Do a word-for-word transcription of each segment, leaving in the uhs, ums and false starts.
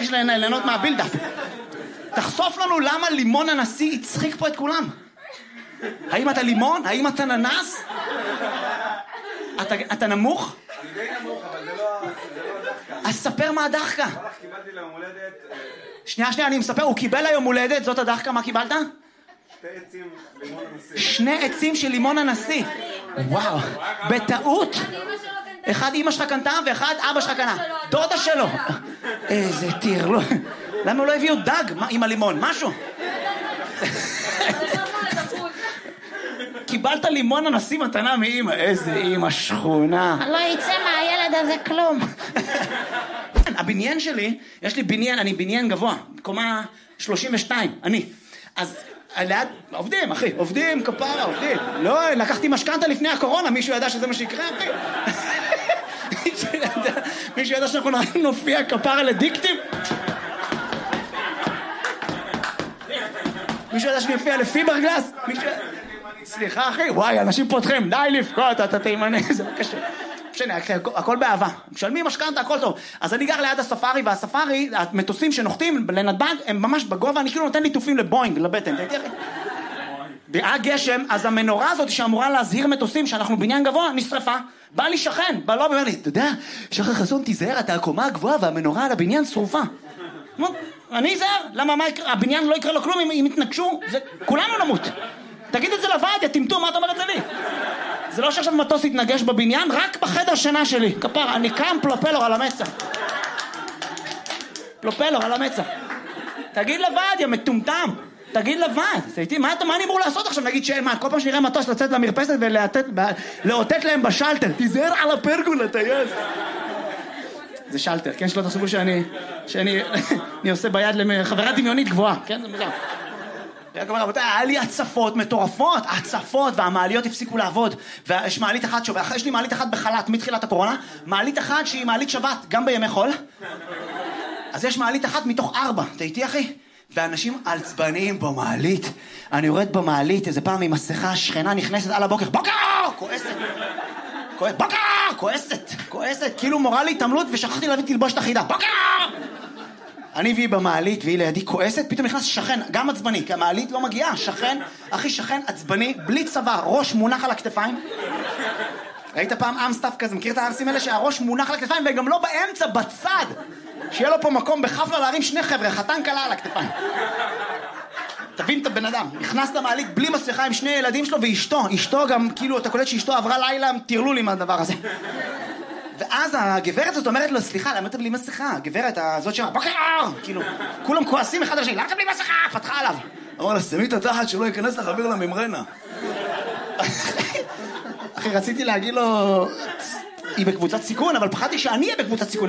מבקש ליהנות מהבילדאפ. תחשוף לנו למה לימון הנשיא הצחיק פה את כולם. האם אתה לימון? האם אתה ננס? אתה, אתה נמוך? אני די נמוך, אבל זה לא הדחקה. אז ספר מה הדחקה. קיבלתי ליום הולדת... שנייה, שנייה, אני מספר, הוא קיבל היום הולדת, זאת הדחקה, מה קיבלת? שתי עצים לימון הנשיא. שני עצים של לימון הנשיא. וואו, בטעות. אחד אמא שלך קנתה ואחד אבא שלך קנה. דודה שלו. איזה טיר, לא. למה הוא לא הביאו דג עם הלימון? משהו. קיבלת לימון הנשיא מתנה מאמא. איזה אמא שכונה. לא יצא מהילד הזה כלום. הבניין שלי, יש לי בניין, אני בניין גבוה, קומה שלושים ושתיים, אני. אז ליד, עובדים אחי, עובדים כפרה, עובדים. לא, לקחתי משכנתה לפני הקורונה, מישהו ידע שזה מה שיקרה, אחי. מישהו ידע שאנחנו נופיע כפרה לדיקטים? מישהו ידע שאני אופיע לפיברגלס? סליחה אחי, וואי, אנשים פותחים, די לבכות, אתה תימנה, זה לא קשה. משנה, הכל באהבה. משלמים משכנתה, הכל טוב. אז אני גר ליד הספארי, והספארי, המטוסים שנוחתים לנתב"ג, הם ממש בגובה, אני כאילו נותן ליטופים לבוינג, לבטן. היה גשם, אז המנורה הזאת שאמורה להזהיר מטוסים שאנחנו בניין גבוה, נשרפה. בא לי שכן, בא לו ואומר לי, אתה יודע, שחר חסון תיזהר, אתה הקומה הגבוהה והמנורה על הבניין שרופה. אני אזהר, למה הבניין לא יקרה לו כלום אם יתנגשו? כולנו נמות. תגיד את זה לוועד, תמתו, מה אתה אומר את זה לי? זה לא שעכשיו מטוס יתנגש בבניין, רק בחדר שינה שלי. כפר, אני קם פלופלור על המצח. פלופלור על המצח. תגיד לוועד, יא מטומטם. תגיד לוועד. מה, מה אני אמור לעשות עכשיו? נגיד שמה, כל פעם שנראה מטוס לצאת למרפסת ולאותת להם בשלטר. תיזהר על הפרגולה, טייס. זה שלטר, כן? שלא תחשבו שאני, שאני, אני עושה ביד לחברה דמיונית גבוהה. כן? זה מזר. היה לי הצפות מטורפות, הצפות, והמעליות הפסיקו לעבוד, ויש מעלית אחת שוב, יש לי מעלית אחת בחל"ת מתחילת הקורונה, מעלית אחת שהיא מעלית שבת, גם בימי חול, אז יש מעלית אחת מתוך ארבע, אתה איתי אחי? ואנשים עצבניים במעלית, אני יורד במעלית, איזה פעם עם מסכה, שכנה נכנסת על הבוקר, בוקר! כועסת, בוקר! כועסת, כועסת, כאילו מורה לי התעמלות ושכחתי להביא תלבושת אחידה, בוקר! אני והיא במעלית, והיא לידי כועסת, פתאום נכנס שכן, גם עצבני, כי המעלית לא מגיעה, שכן, אחי שכן עצבני, בלי צבא, ראש מונח על הכתפיים. ראית פעם אמסטף כזה, מכיר את הארסים האלה שהראש מונח על הכתפיים, וגם לא באמצע, בצד, שיהיה לו פה מקום בחפלה להרים שני חבר'ה, חתן קלה על הכתפיים. תבין את הבן אדם, נכנס למעלית בלי מסכה עם שני ילדים שלו, ואשתו, אשתו גם, כאילו, אתה קולט שאשתו עברה לילה, תירלו לי מהדבר הזה. ואז הגברת הזאת אומרת לו, סליחה, למה אתה בלי מסכה? הגברת הזאת שאומרת, בוקר! כאילו, כולם כועסים אחד לשני, למה אתה בלי מסכה? פתחה עליו. אמר לה, שמי את התחת שלא ייכנס לך אוויר לממרנה. אחי, רציתי להגיד לו, היא בקבוצת סיכון, אבל פחדתי שאני אהיה בקבוצת סיכון.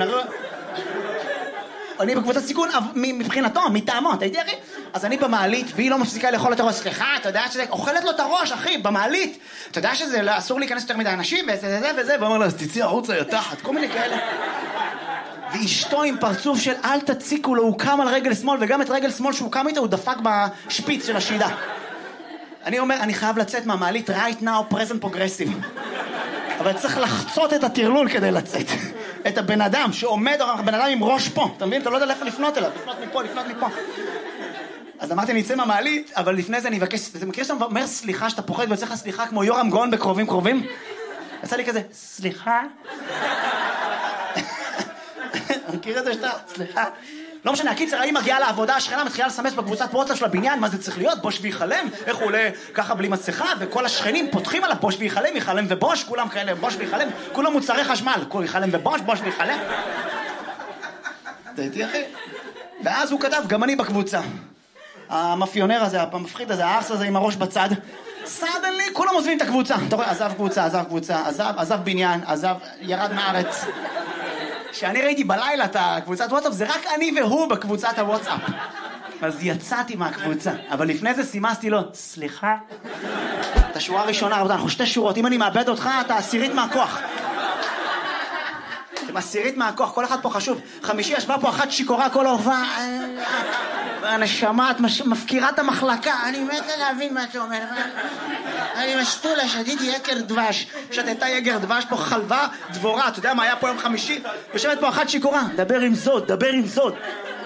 אני בקבוצת סיכון מבחינתו, מטעמו, אתה יודע אחי? אז אני במעלית, והיא לא מפסיקה לאכול את הראש. סליחה, אתה יודע שזה אוכלת לו את הראש, אחי, במעלית. אתה יודע שזה אסור להיכנס יותר מדי אנשים, וזה וזה וזה, ואומר לה, אז תצאי החוצה, יא תחת, כל מיני כאלה. ואשתו עם פרצוף של אל תציקו לו, הוא קם על רגל שמאל, וגם את רגל שמאל שהוא קם איתה, הוא דפק בשפיץ של השידה. אני אומר, אני חייב לצאת מהמעלית, right now, present progressive. אבל צריך לחצות את הטרלול כדי לצאת. את הבן אדם שעומד, הבן אדם עם ראש פה, אתה מבין? אתה לא יודע איפה לפנות אליו, לפנות מפה, לפנות מפה. אז אמרתי, אני אצא מהמעלית, אבל לפני זה אני אבקש, זה מכיר שאתה אומר סליחה, שאתה פוחד ויוצא לך סליחה כמו יורם גאון בקרובים קרובים? יצא לי כזה, סליחה? מכיר את זה שאתה, סליחה? לא משנה, הקיצר, האם מגיעה לעבודה, השכנה מתחילה לסמס בקבוצת וואטסאפ של הבניין, מה זה צריך להיות? בוש ויחלם? איך הוא עולה ככה בלי מסכה? וכל השכנים פותחים עליו, בוש ויחלם, יחלם ובוש, כולם כאלה, בוש ויחלם, כולם מוצרי חשמל, כל יחלם ובוש, בוש ויחלם. אתה איתי אחי? ואז הוא כתב, גם אני בקבוצה. המאפיונר הזה, המפחיד הזה, הארס הזה עם הראש בצד. סדנלי, כולם עוזבים את הקבוצה. אתה רואה, עזב קבוצה, עזב קבוצה, עזב, עזב בניין, עזב, ירד מארץ. כשאני ראיתי בלילה את הקבוצת וואטסאפ, זה רק אני והוא בקבוצת הוואטסאפ. אז יצאתי מהקבוצה, אבל לפני זה סימסתי לו, סליחה? את השורה הראשונה, רבותיי, אנחנו שתי שורות, אם אני מאבד אותך, אתה עשירית מהכוח. אתם עשירית מהכוח, כל אחד פה חשוב. חמישי ישבה פה אחת שיקורה כל אורבה, הנשמה, את מפקירה את המחלקה, אני מתה להבין מה אתה אומר. אני משתולה, שתיתי יקר דבש, שתתה יקר דבש פה חלבה דבורה, אתה יודע מה היה פה יום חמישי? יושבת פה אחת שיקורה, דבר עם זאת, דבר עם זאת.